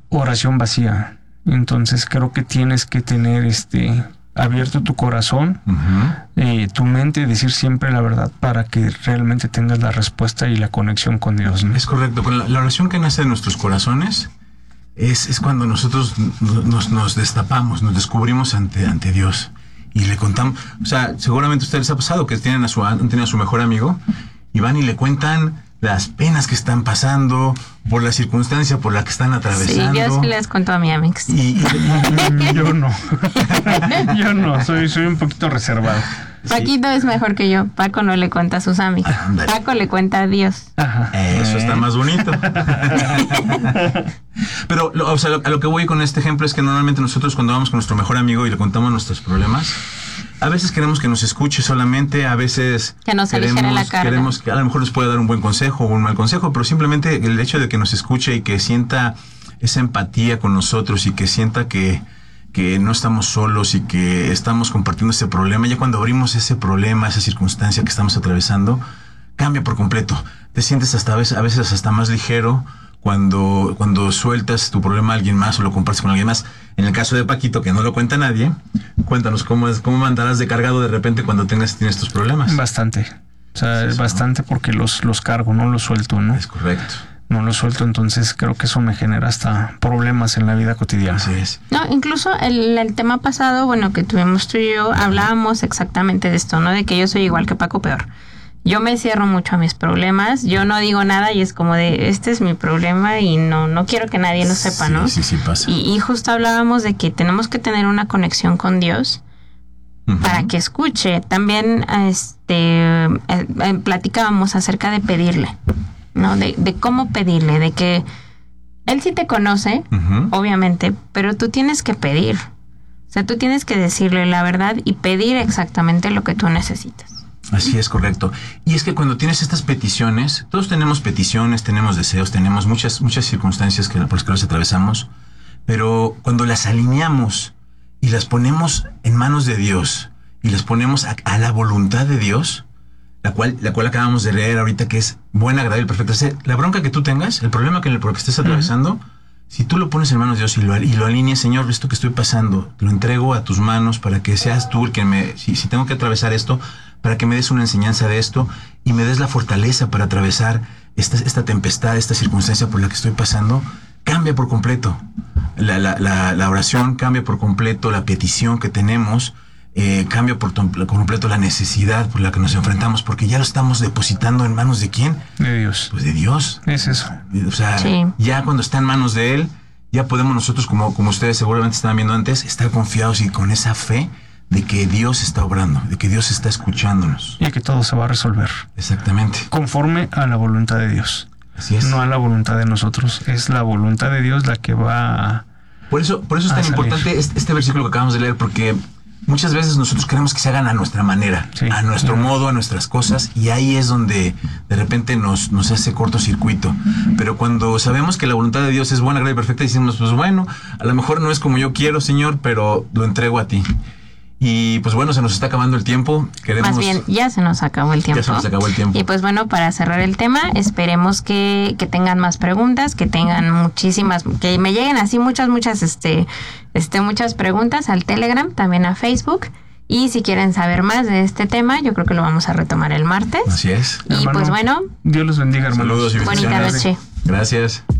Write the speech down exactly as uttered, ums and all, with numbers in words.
oración vacía. Entonces creo que tienes que tener este abierto tu corazón, uh-huh. eh, tu mente, decir siempre la verdad para que realmente tengas la respuesta y la conexión con Dios, ¿no? Es correcto. La, la oración que nace de nuestros corazones es, es cuando nosotros nos, nos destapamos, nos descubrimos ante, ante Dios y le contamos. O sea, seguramente a ustedes les ha pasado que tienen a su, tienen a su mejor amigo y van y le cuentan las penas que están pasando, por la circunstancia por la que están atravesando. Sí, yo sí les cuento a mi amix. Y, y, y, yo no. Yo no, soy, soy un poquito reservado. Paquito sí. Es mejor que yo. Paco no le cuenta a sus amigos. Paco le cuenta a Dios. Ajá. Eso está más bonito. Pero, lo, o sea, lo, a lo que voy con este ejemplo es que normalmente nosotros cuando vamos con nuestro mejor amigo y le contamos nuestros problemas, a veces queremos que nos escuche solamente, a veces que nos aligere la carga. Queremos que a lo mejor nos pueda dar un buen consejo o un mal consejo, pero simplemente el hecho de que nos escuche y que sienta esa empatía con nosotros y que sienta que, que no estamos solos y que estamos compartiendo ese problema, ya cuando abrimos ese problema, esa circunstancia que estamos atravesando, cambia por completo. Te sientes hasta a veces, a veces hasta más ligero cuando, cuando sueltas tu problema a alguien más o lo compartes con alguien más. En el caso de Paquito, que no lo cuenta nadie, cuéntanos cómo es, cómo andarás de cargado de repente cuando tengas tienes tus problemas. Bastante. O sea, es bastante, ¿no? Porque los, los cargo, no los suelto, ¿no? Es correcto. No los suelto, entonces creo que eso me genera hasta problemas en la vida cotidiana. Así es. No, incluso el, el tema pasado, bueno, que tuvimos tú y yo, hablábamos exactamente de esto, ¿no? De que yo soy igual que Paco, peor. Yo me cierro mucho a mis problemas, yo no digo nada y es como de, este es mi problema y no no quiero que nadie lo sepa, sí, ¿no? Sí, sí, pasa. Y, y justo hablábamos de que tenemos que tener una conexión con Dios uh-huh. para que escuche. También este eh, eh, platicábamos acerca de pedirle, ¿no? De, de cómo pedirle, de que Él sí te conoce, uh-huh. obviamente, pero tú tienes que pedir. O sea, tú tienes que decirle la verdad y pedir exactamente lo que tú necesitas. Así es, correcto. Y es que cuando tienes estas peticiones, todos tenemos peticiones, tenemos deseos, tenemos muchas muchas circunstancias que, por las que las atravesamos, pero cuando las alineamos y las ponemos en manos de Dios y las ponemos a, a la voluntad de Dios, la cual la cual acabamos de leer ahorita, que es buena, agradable y perfecta. O sea, la bronca que tú tengas, el problema que, por el que estés atravesando, uh-huh. si tú lo pones en manos de Dios y lo, y lo alineas, Señor, esto que estoy pasando, lo entrego a tus manos para que seas tú el que me... Si, si tengo que atravesar esto, para que me des una enseñanza de esto y me des la fortaleza para atravesar esta, esta tempestad, esta circunstancia por la que estoy pasando, cambia por completo. La, la, la, la oración cambia por completo, la petición que tenemos eh, cambia por, por completo la necesidad por la que nos enfrentamos, porque ya lo estamos depositando en manos de ¿quién? De Dios. Pues de Dios. Es eso. O sea, sí. ya cuando está en manos de Él, ya podemos nosotros, como, como ustedes seguramente estaban viendo antes, estar confiados y con esa fe de que Dios está obrando, de que Dios está escuchándonos. Y que todo se va a resolver. Exactamente. Conforme a la voluntad de Dios. Así es. No a la voluntad de nosotros. Es la voluntad de Dios la que va a... Por eso, por eso es tan salir. importante este, este versículo que acabamos de leer, porque muchas veces nosotros queremos que se hagan a nuestra manera, sí, a nuestro sí. modo, a nuestras cosas, y ahí es donde de repente nos, nos hace cortocircuito. Pero cuando sabemos que la voluntad de Dios es buena, agradable y perfecta, decimos, pues bueno, a lo mejor no es como yo quiero, Señor, pero lo entrego a ti. Y pues bueno, se nos está acabando el tiempo. Queremos... Más bien, ya se nos acabó el tiempo. Ya se nos acabó el tiempo. Y pues bueno, para cerrar el tema, esperemos que, que tengan más preguntas, que tengan muchísimas, que me lleguen así muchas, muchas, este, este, muchas preguntas al Telegram, también a Facebook. Y si quieren saber más de este tema, yo creo que lo vamos a retomar el martes. Así es. Y hermano, pues bueno. Dios los bendiga, hermanos. Saludos y bonita noche. Gracias.